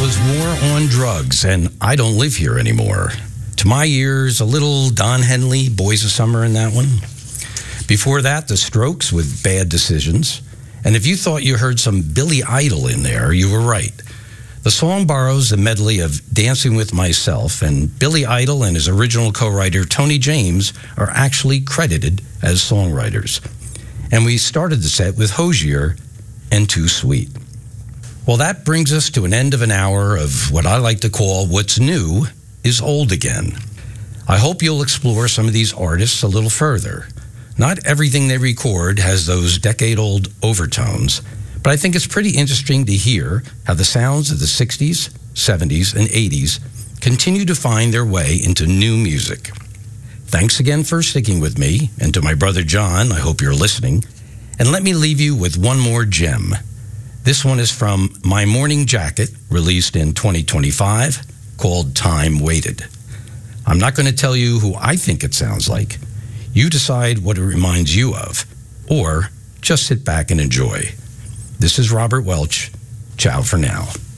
was War on Drugs and I Don't Live Here Anymore. To my ears, a little Don Henley, Boys of Summer in that one. Before that, The Strokes with Bad Decisions. And if you thought you heard some Billy Idol in there, you were right. The song borrows a medley of Dancing with Myself, and Billy Idol and his original co-writer Tony James are actually credited as songwriters. And we started the set with Hozier and Too Sweet. Well, that brings us to an end of an hour of what I like to call What's New is Old Again. I hope you'll explore some of these artists a little further. Not everything they record has those decade-old overtones, but I think it's pretty interesting to hear how the sounds of the 60s, 70s, and 80s continue to find their way into new music. Thanks again for sticking with me, and to my brother John, I hope you're listening. And let me leave you with one more gem. This one is from My Morning Jacket, released in 2025, called Time Waited. I'm not going to tell you who I think it sounds like. You decide what it reminds you of, or just sit back and enjoy. This is Robert Welch. Ciao for now.